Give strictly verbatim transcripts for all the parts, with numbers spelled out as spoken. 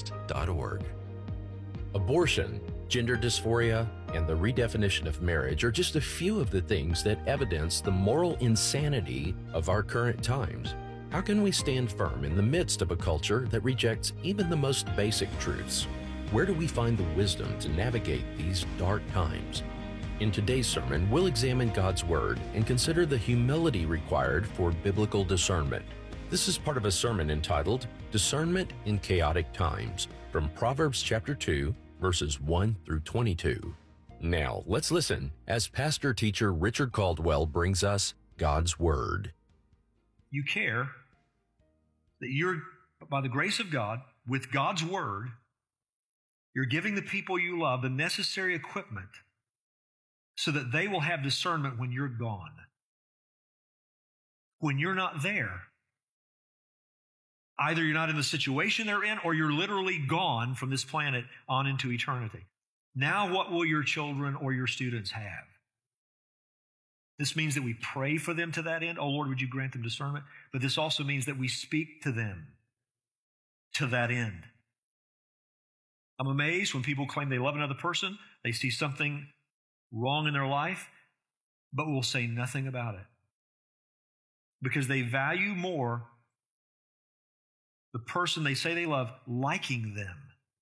podcast dot org. Abortion, gender dysphoria, and the redefinition of marriage are just a few of the things that evidence the moral insanity of our current times. How can we stand firm in the midst of a culture that rejects even the most basic truths? Where do we find the wisdom to navigate these dark times? In today's sermon, we'll examine God's Word and consider the humility required for biblical discernment. This is part of a sermon entitled Discernment in Chaotic Times from Proverbs chapter two, verses one through twenty-two. Now, let's listen as pastor-teacher Richard Caldwell brings us God's Word. You care that you're, by the grace of God, with God's Word, you're giving the people you love the necessary equipment so that they will have discernment when you're gone. When you're not there, either you're not in the situation they're in or you're literally gone from this planet on into eternity. Now what will your children or your students have? This means that we pray for them to that end. Oh, Lord, would you grant them discernment? But this also means that we speak to them to that end. I'm amazed when people claim they love another person, they see something wrong in their life, but will say nothing about it. Because they value more the person they say they love liking them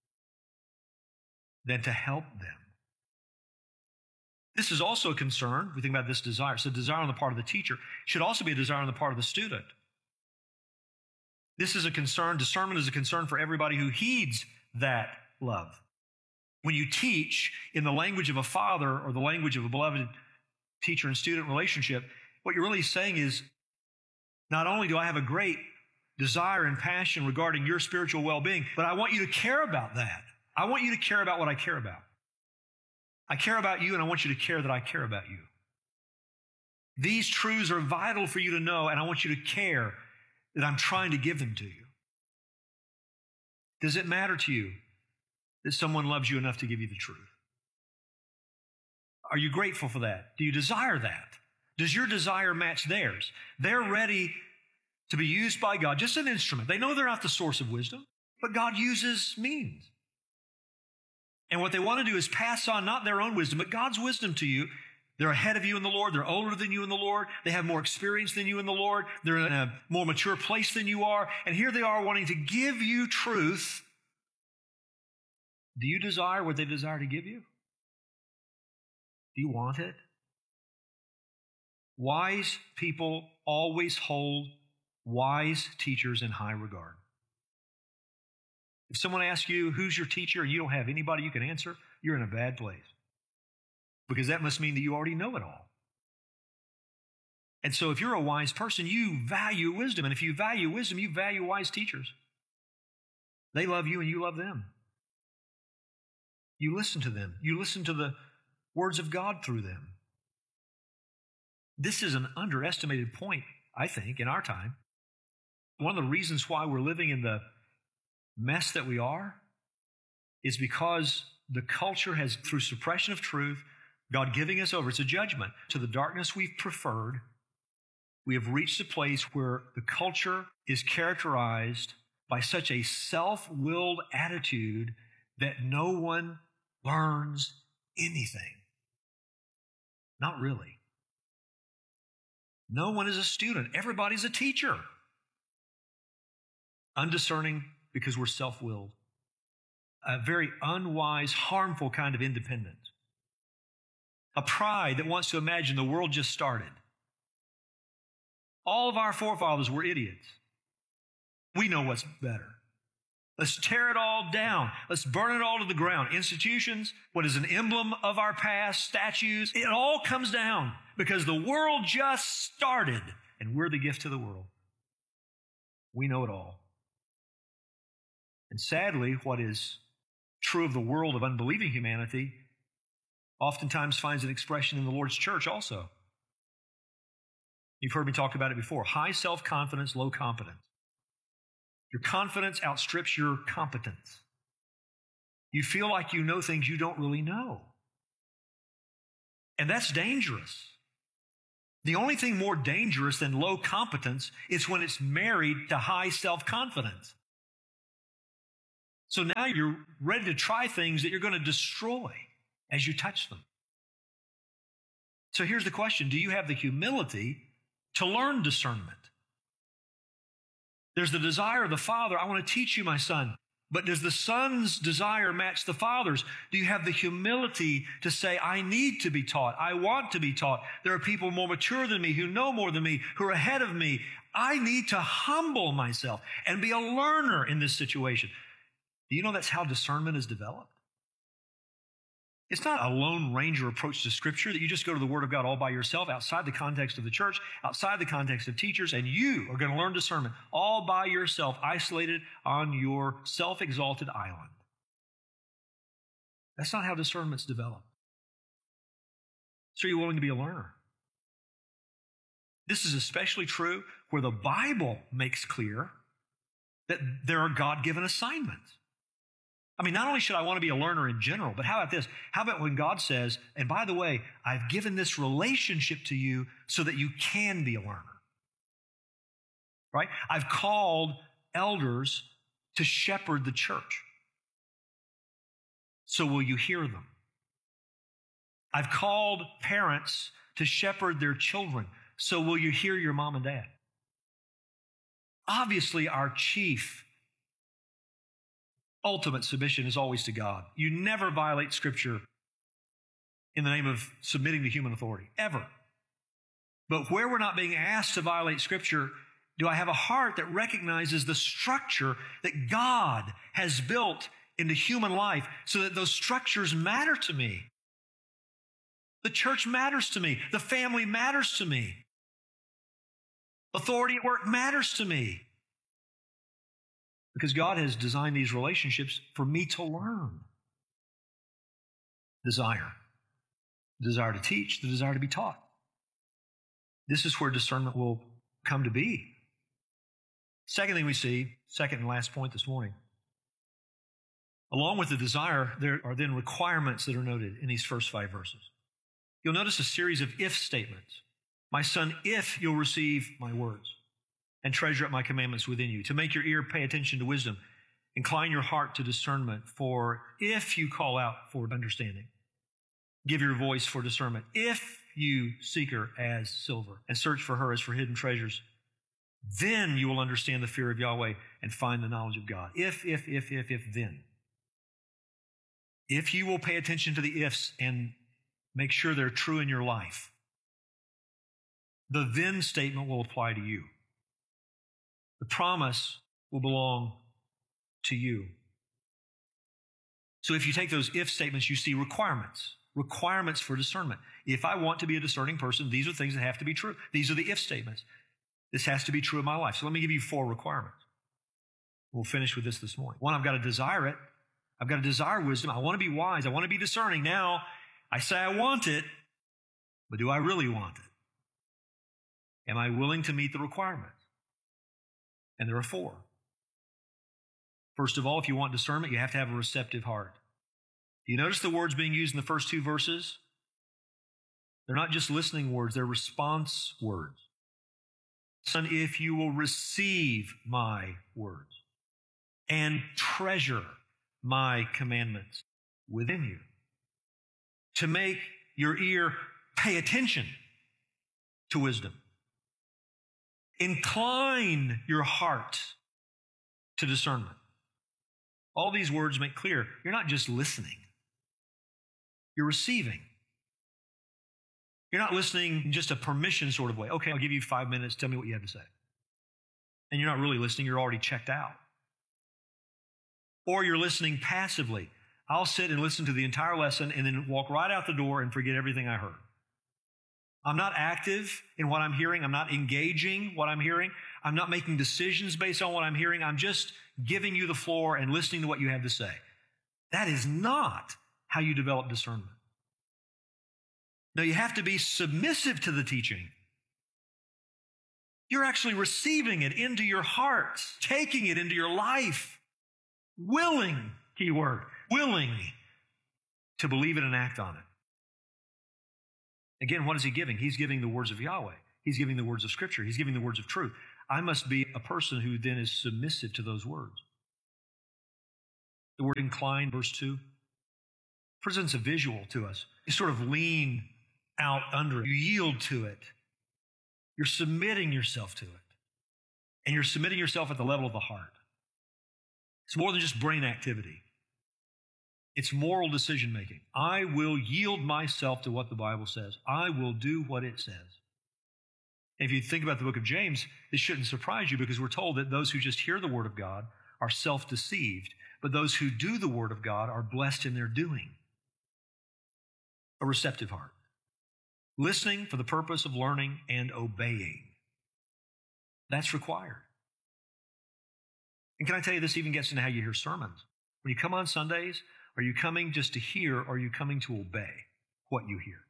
than to help them. This is also a concern. We think about this desire. So desire on the part of the teacher should also be a desire on the part of the student. This is a concern. Discernment is a concern for everybody who heeds that love. When you teach in the language of a father or the language of a beloved teacher and student relationship, what you're really saying is, not only do I have a great desire and passion regarding your spiritual well-being, but I want you to care about that. I want you to care about what I care about. I care about you, and I want you to care that I care about you. These truths are vital for you to know, and I want you to care that I'm trying to give them to you. Does it matter to you that someone loves you enough to give you the truth? Are you grateful for that? Do you desire that? Does your desire match theirs? They're ready to be used by God, just an instrument. They know they're not the source of wisdom, but God uses means. And what they want to do is pass on not their own wisdom, but God's wisdom to you. They're ahead of you in the Lord. They're older than you in the Lord. They have more experience than you in the Lord. They're in a more mature place than you are. And here they are wanting to give you truth. Do you desire what they desire to give you? Do you want it? Wise people always hold wise teachers in high regard. If someone asks you, who's your teacher, and you don't have anybody you can answer, you're in a bad place. Because that must mean that you already know it all. And so if you're a wise person, you value wisdom. And if you value wisdom, you value wise teachers. They love you and you love them. You listen to them. You listen to the words of God through them. This is an underestimated point, I think, in our time. One of the reasons why we're living in the mess that we are is because the culture has, through suppression of truth, God giving us over, it's a judgment, to the darkness we've preferred. We have reached a place where the culture is characterized by such a self-willed attitude that no one learns anything. Not really. No one is a student. Everybody's a teacher. Undiscerning because we're self-willed. A very unwise, harmful kind of independence. A pride that wants to imagine the world just started. All of our forefathers were idiots. We know what's better. Let's tear it all down. Let's burn it all to the ground. Institutions, what is an emblem of our past, statues, it all comes down because the world just started and we're the gift to the world. We know it all. And sadly, what is true of the world of unbelieving humanity oftentimes finds an expression in the Lord's church also. You've heard me talk about it before. High self-confidence, low competence. Your confidence outstrips your competence. You feel like you know things you don't really know. And that's dangerous. The only thing more dangerous than low competence is when it's married to high self-confidence. So now you're ready to try things that you're going to destroy as you touch them. So here's the question. Do you have the humility to learn discernment? There's the desire of the Father. I want to teach you, my son. But does the son's desire match the father's? Do you have the humility to say, I need to be taught. I want to be taught. There are people more mature than me, who know more than me, who are ahead of me. I need to humble myself and be a learner in this situation. Do you know that's how discernment is developed? It's not a Lone Ranger approach to Scripture that you just go to the Word of God all by yourself outside the context of the church, outside the context of teachers, and you are going to learn discernment all by yourself, isolated on your self-exalted island. That's not how discernment's developed. So you're willing to be a learner. This is especially true where the Bible makes clear that there are God-given assignments. I mean, not only should I want to be a learner in general, but how about this? How about when God says, and by the way, I've given this relationship to you so that you can be a learner. Right? I've called elders to shepherd the church. So will you hear them? I've called parents to shepherd their children. So will you hear your mom and dad? Obviously, our chief ultimate submission is always to God. You never violate Scripture in the name of submitting to human authority, ever. But where we're not being asked to violate Scripture, do I have a heart that recognizes the structure that God has built into human life so that those structures matter to me? The church matters to me. The family matters to me. Authority at work matters to me. Because God has designed these relationships for me to learn. Desire. The desire to teach, the desire to be taught. This is where discernment will come to be. Second thing we see, second and last point this morning. Along with the desire, there are then requirements that are noted in these first five verses. You'll notice a series of if statements. My son, if you'll receive my words and treasure up my commandments within you, to make your ear pay attention to wisdom, incline your heart to discernment, for if you call out for understanding, give your voice for discernment, if you seek her as silver and search for her as for hidden treasures, then you will understand the fear of Yahweh and find the knowledge of God. If, if, if, if, if, then. If you will pay attention to the ifs and make sure they're true in your life, the then statement will apply to you. The promise will belong to you. So if you take those if statements, you see requirements. Requirements for discernment. If I want to be a discerning person, these are things that have to be true. These are the if statements. This has to be true in my life. So let me give you four requirements. We'll finish with this this morning. One, I've got to desire it. I've got to desire wisdom. I want to be wise. I want to be discerning. Now, I say I want it, but do I really want it? Am I willing to meet the requirements? And there are four. First of all, if you want discernment, you have to have a receptive heart. Do you notice the words being used in the first two verses? They're not just listening words, they're response words. Son, if you will receive my words and treasure my commandments within you, to make your ear pay attention to wisdom. Incline your heart to discernment. All these words make clear you're not just listening. You're receiving. You're not listening in just a permission sort of way. Okay, I'll give you five minutes. Tell me what you have to say. And you're not really listening. You're already checked out. Or you're listening passively. I'll sit and listen to the entire lesson and then walk right out the door and forget everything I heard. I'm not active in what I'm hearing. I'm not engaging what I'm hearing. I'm not making decisions based on what I'm hearing. I'm just giving you the floor and listening to what you have to say. That is not how you develop discernment. No, you have to be submissive to the teaching. You're actually receiving it into your heart, taking it into your life, willing, key word, willing to believe it and act on it. Again, what is he giving? He's giving the words of Yahweh. He's giving the words of Scripture. He's giving the words of truth. I must be a person who then is submissive to those words. The word incline, verse two, presents a visual to us. You sort of lean out under it. You yield to it. You're submitting yourself to it. And you're submitting yourself at the level of the heart. It's more than just brain activity. It's moral decision making. I will yield myself to what the Bible says. I will do what it says. And if you think about the book of James, this shouldn't surprise you because we're told that those who just hear the word of God are self-deceived, but those who do the word of God are blessed in their doing. A receptive heart. Listening for the purpose of learning and obeying. That's required. And can I tell you, this even gets into how you hear sermons. When you come on Sundays, are you coming just to hear, or are you coming to obey what you hear?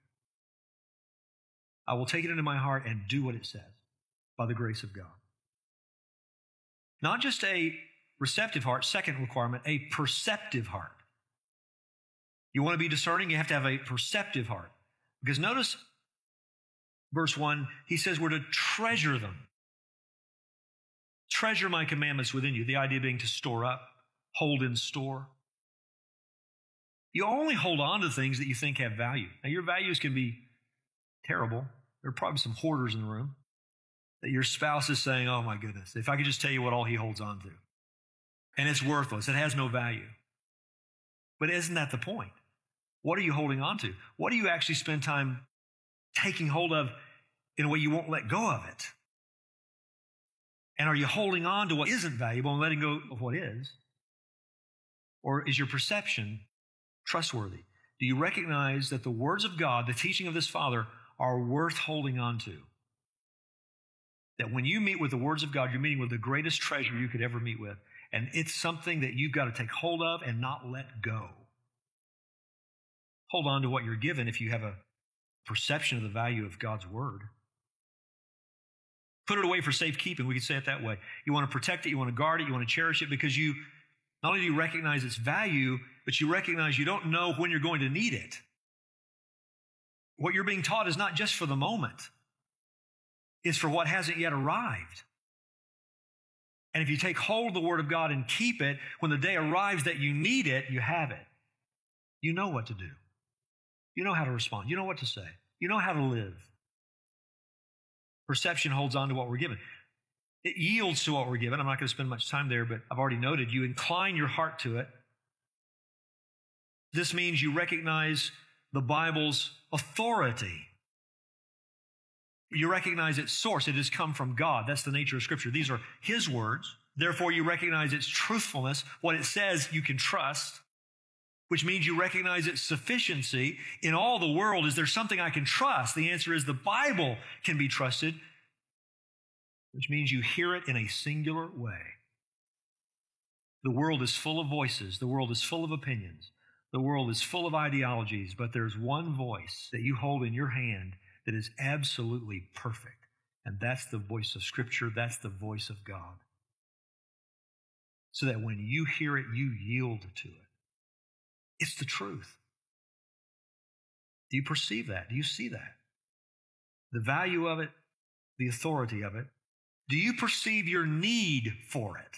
I will take it into my heart and do what it says by the grace of God. Not just a receptive heart, second requirement, a perceptive heart. You want to be discerning, you have to have a perceptive heart. Because notice verse one, he says we're to treasure them. Treasure my commandments within you. The idea being to store up, hold in store. You only hold on to things that you think have value. Now, your values can be terrible. There are probably some hoarders in the room that your spouse is saying, oh my goodness, if I could just tell you what all he holds on to. And it's worthless. It has no value. But isn't that the point? What are you holding on to? What do you actually spend time taking hold of in a way you won't let go of it? And are you holding on to what isn't valuable and letting go of what is? Or is your perception trustworthy? Do you recognize that the words of God, the teaching of this Father, are worth holding on to? That when you meet with the words of God, you're meeting with the greatest treasure you could ever meet with. And it's something that you've got to take hold of and not let go. Hold on to what you're given if you have a perception of the value of God's word. Put it away for safekeeping. We could say it that way. You want to protect it, you want to guard it, you want to cherish it because you not only do you recognize its value, but you recognize you don't know when you're going to need it. What you're being taught is not just for the moment. It's for what hasn't yet arrived. And if you take hold of the Word of God and keep it, when the day arrives that you need it, you have it. You know what to do. You know how to respond. You know what to say. You know how to live. Perception holds on to what we're given. It yields to what we're given. I'm not going to spend much time there, but I've already noted you incline your heart to it. This means you recognize the Bible's authority. You recognize its source. It has come from God. That's the nature of Scripture. These are His words. Therefore, you recognize its truthfulness. What it says, you can trust, which means you recognize its sufficiency. In all the world, is there something I can trust? The answer is the Bible can be trusted, which means you hear it in a singular way. The world is full of voices. The world is full of opinions. The world is full of ideologies, but there's one voice that you hold in your hand that is absolutely perfect. And that's the voice of Scripture. That's the voice of God. So that when you hear it, you yield to it. It's the truth. Do you perceive that? Do you see that? The value of it, the authority of it. Do you perceive your need for it?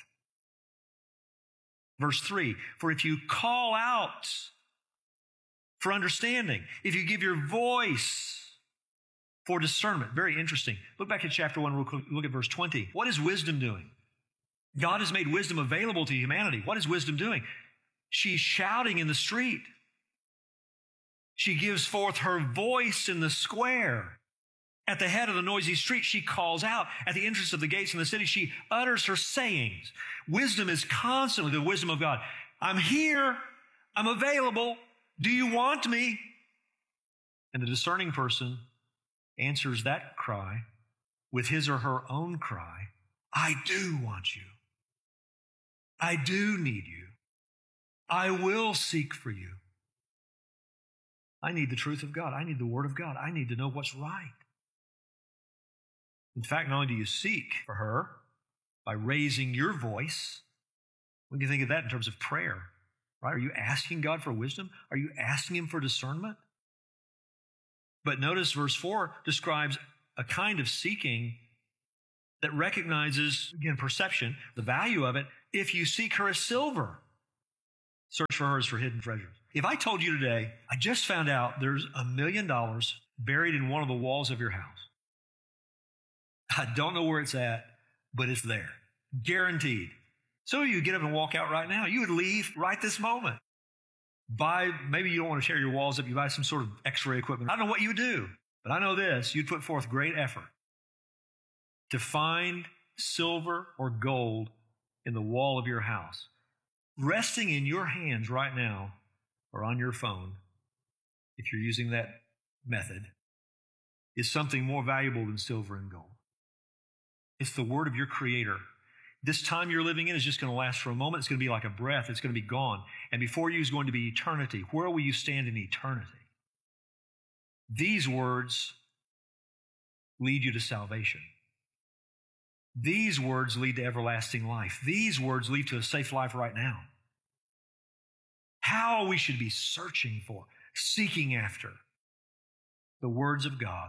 Verse three, for if you call out for understanding, if you give your voice for discernment. Very interesting. Look back at chapter one, real quick. Look at verse twenty. What is wisdom doing? God has made wisdom available to humanity. What is wisdom doing? She's shouting in the street. She gives forth her voice in the square. At the head of the noisy street, she calls out. At the entrance of the gates in the city, she utters her sayings. Wisdom is constantly the wisdom of God. I'm here. I'm available. Do you want me? And the discerning person answers that cry with his or her own cry. I do want you. I do need you. I will seek for you. I need the truth of God. I need the Word of God. I need to know what's right. In fact, not only do you seek for her by raising your voice, when you think of that in terms of prayer, right? Are you asking God for wisdom? Are you asking Him for discernment? But notice verse four describes a kind of seeking that recognizes, again, perception, the value of it. If you seek her as silver, Search for hers for hidden treasures. If I told you today, I just found out there's a million dollars buried in one of the walls of your house. I don't know where it's at, but it's there. Guaranteed. Some of you get up and walk out right now. You would leave right this moment. Buy, maybe you don't want to tear your walls up. You buy some sort of x-ray equipment. I don't know what you would do, but I know this. You'd put forth great effort to find silver or gold in the wall of your house. Resting in your hands right now or on your phone, if you're using that method, is something more valuable than silver and gold. It's the word of your Creator. This time you're living in is just going to last for a moment. It's going to be like a breath. It's going to be gone. And before you is going to be eternity. Where will you stand in eternity? These words lead you to salvation. These words lead to everlasting life. These words lead to a safe life right now. How we should be searching for, seeking after the words of God.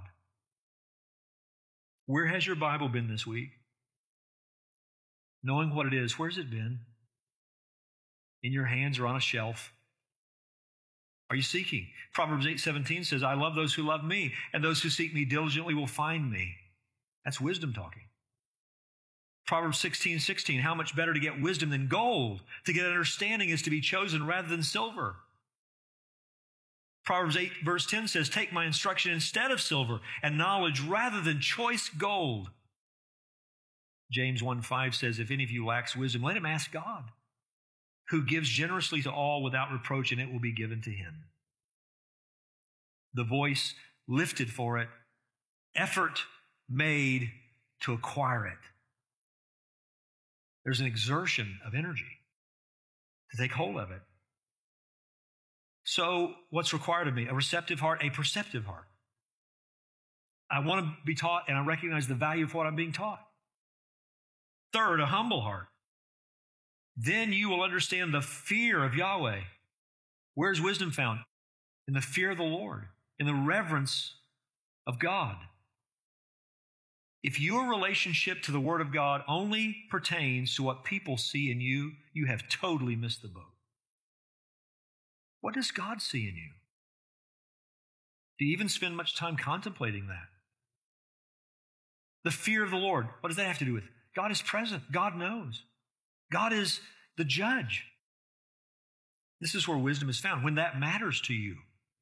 Where has your Bible been this week? Knowing what it is, where's it been? In your hands or on a shelf? Are you seeking? Proverbs eight seventeen says, I love those who love me, and those who seek me diligently will find me. That's wisdom talking. Proverbs sixteen sixteen, how much better to get wisdom than gold? To get understanding is to be chosen rather than silver. Proverbs eight verse ten says, take my instruction instead of silver, and knowledge rather than choice gold. James one five says, if any of you lacks wisdom, let him ask God, who gives generously to all without reproach, and it will be given to him. The voice lifted for it, effort made to acquire it. There's an exertion of energy to take hold of it. So what's required of me? A receptive heart, a perceptive heart. I want to be taught, and I recognize the value of what I'm being taught. Third, a humble heart. Then you will understand the fear of Yahweh. Where's wisdom found? In the fear of the Lord, in the reverence of God. If your relationship to the Word of God only pertains to what people see in you, you have totally missed the boat. What does God see in you? Do you even spend much time contemplating that? The fear of the Lord, what does that have to do with? God is present. God knows. God is the judge. This is where wisdom is found, when that matters to you.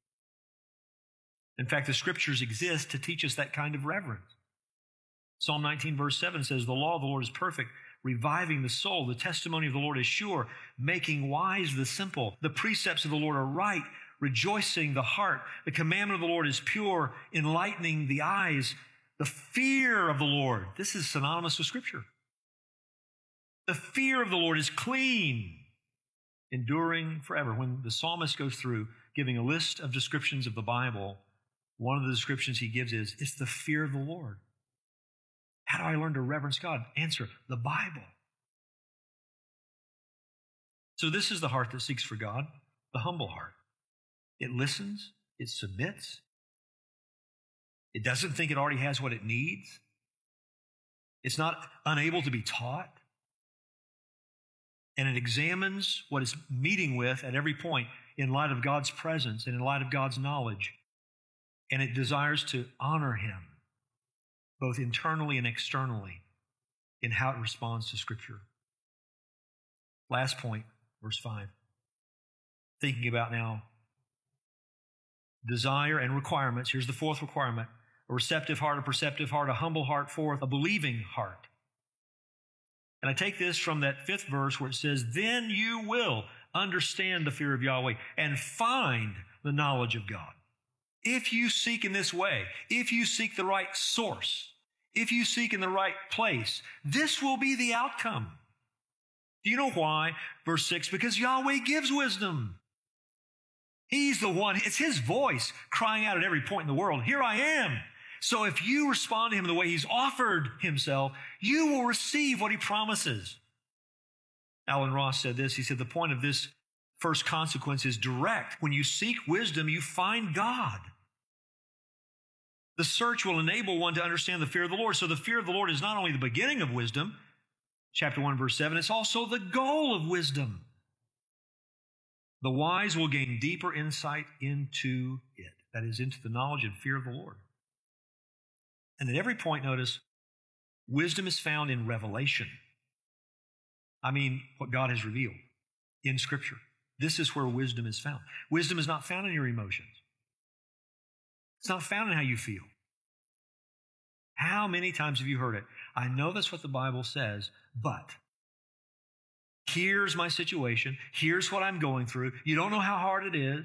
In fact, the Scriptures exist to teach us that kind of reverence. Psalm nineteen verse seven says, the law of the Lord is perfect, reviving the soul. The testimony of the Lord is sure, making wise the simple. The precepts of the Lord are right, rejoicing the heart. The commandment of the Lord is pure, enlightening the eyes. The fear of the Lord, this is synonymous with Scripture. The fear of the Lord is clean, enduring forever. When the psalmist goes through giving a list of descriptions of the Bible, one of the descriptions he gives is, it's the fear of the Lord. How do I learn to reverence God? Answer, the Bible. So this is the heart that seeks for God, the humble heart. It listens, it submits. It doesn't think it already has what it needs. It's not unable to be taught. And it examines what it's meeting with at every point in light of God's presence and in light of God's knowledge. And it desires to honor Him, both internally and externally, in how it responds to Scripture. Last point, verse five. Thinking about now desire and requirements. Here's the fourth requirement. A receptive heart, a perceptive heart, a humble heart. Fourth, a believing heart. And I take this from that fifth verse where it says, then you will understand the fear of Yahweh and find the knowledge of God. If you seek in this way, if you seek the right source, if you seek in the right place, this will be the outcome. Do you know why? Verse six, because Yahweh gives wisdom. He's the one, it's His voice crying out at every point in the world, here I am. So if you respond to Him the way He's offered Himself, you will receive what He promises. Alan Ross said this, he said, the point of this first consequence is direct. When you seek wisdom, you find God. The search will enable one to understand the fear of the Lord. So the fear of the Lord is not only the beginning of wisdom, chapter one, verse seven, it's also the goal of wisdom. The wise will gain deeper insight into it, that is, into the knowledge and fear of the Lord. And at every point, notice, wisdom is found in revelation. I mean, what God has revealed in Scripture. This is where wisdom is found. Wisdom is not found in your emotions. It's not found in how you feel. How many times have you heard it? I know that's what the Bible says, but here's my situation. Here's what I'm going through. You don't know how hard it is.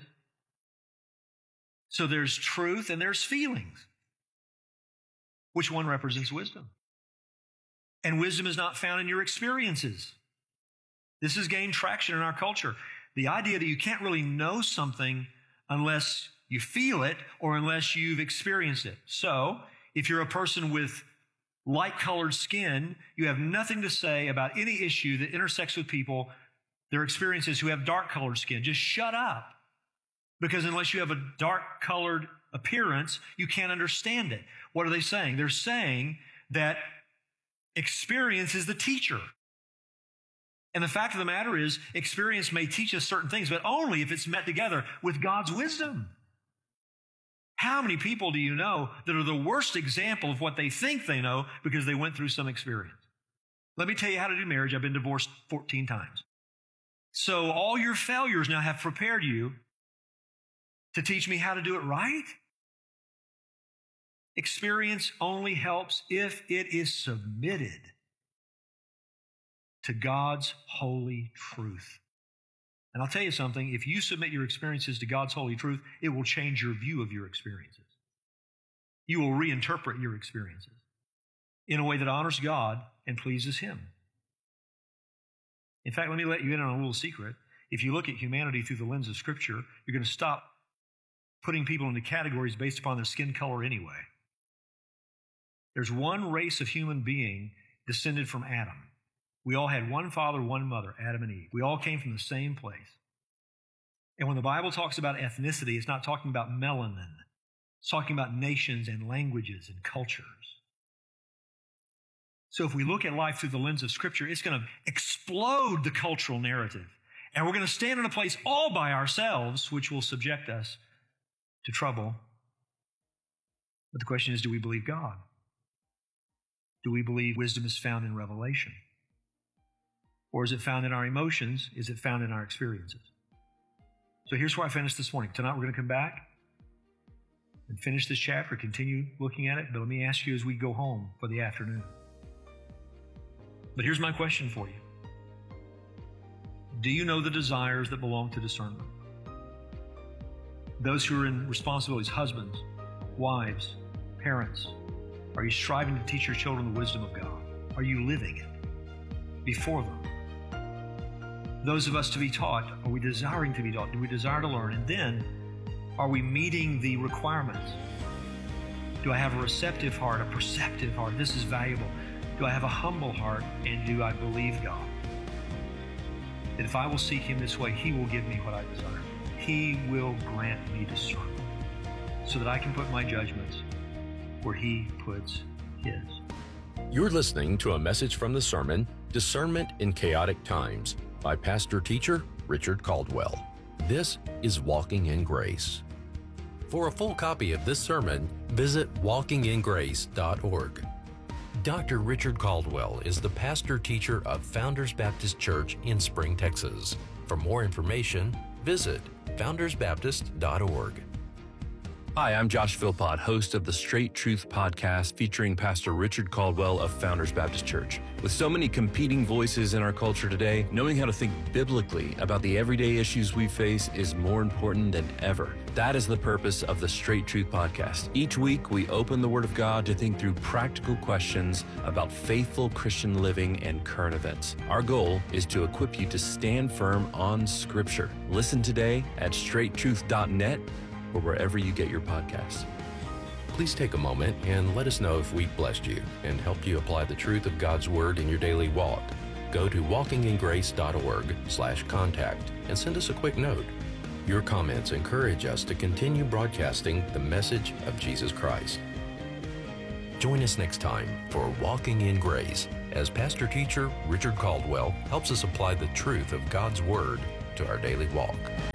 So there's truth and there's feelings. Which one represents wisdom? And wisdom is not found in your experiences. This has gained traction in our culture. The idea that you can't really know something unless you feel it or unless you've experienced it. So, if you're a person with light-colored skin, you have nothing to say about any issue that intersects with people, their experiences who have dark-colored skin. Just shut up. Because unless you have a dark-colored appearance, you can't understand it. What are they saying? They're saying that experience is the teacher. And the fact of the matter is, experience may teach us certain things, but only if it's met together with God's wisdom. How many people do you know that are the worst example of what they think they know because they went through some experience? Let me tell you how to do marriage. I've been divorced fourteen times. So all your failures now have prepared you to teach me how to do it right? Experience only helps if it is submitted to God's holy truth. And I'll tell you something, if you submit your experiences to God's holy truth, it will change your view of your experiences. You will reinterpret your experiences in a way that honors God and pleases Him. In fact, let me let you in on a little secret. If you look at humanity through the lens of Scripture, you're going to stop putting people into categories based upon their skin color anyway. There's one race of human being descended from Adam. We all had one father, one mother, Adam and Eve. We all came from the same place. And when the Bible talks about ethnicity, it's not talking about melanin. It's talking about nations and languages and cultures. So if we look at life through the lens of Scripture, it's going to explode the cultural narrative. And we're going to stand in a place all by ourselves, which will subject us to trouble. But the question is, do we believe God? Do we believe wisdom is found in revelation? Or is it found in our emotions? Is it found in our experiences? So here's where I finished this morning. Tonight we're going to come back and finish this chapter, continue looking at it. But let me ask you as we go home for the afternoon. But here's my question for you. Do you know the desires that belong to discernment? Those who are in responsibilities, husbands, wives, parents, are you striving to teach your children the wisdom of God? Are you living it before them? Those of us to be taught, are we desiring to be taught? Do we desire to learn? And then, are we meeting the requirements? Do I have a receptive heart, a perceptive heart? This is valuable. Do I have a humble heart? And do I believe God? That if I will seek Him this way, He will give me what I desire. He will grant me discernment so that I can put my judgments where He puts His. You're listening to a message from the sermon, Discernment in Chaotic Times, by pastor-teacher Richard Caldwell. This is Walking in Grace. For a full copy of this sermon, visit walking in grace dot org. Doctor Richard Caldwell is the pastor-teacher of Founders Baptist Church in Spring, Texas. For more information, visit founders baptist dot org. Hi, I'm Josh Philpott, host of the Straight Truth podcast featuring Pastor Richard Caldwell of Founders Baptist Church. With so many competing voices in our culture today, knowing how to think biblically about the everyday issues we face is more important than ever. That is the purpose of the Straight Truth podcast. Each week, we open the Word of God to think through practical questions about faithful Christian living and current events. Our goal is to equip you to stand firm on Scripture. Listen today at straight truth dot net or wherever you get your podcasts. Please take a moment and let us know if we've blessed you and helped you apply the truth of God's Word in your daily walk. Go to walking in grace dot org slash contact and send us a quick note. Your comments encourage us to continue broadcasting the message of Jesus Christ. Join us next time for Walking in Grace as pastor-teacher Richard Caldwell helps us apply the truth of God's Word to our daily walk.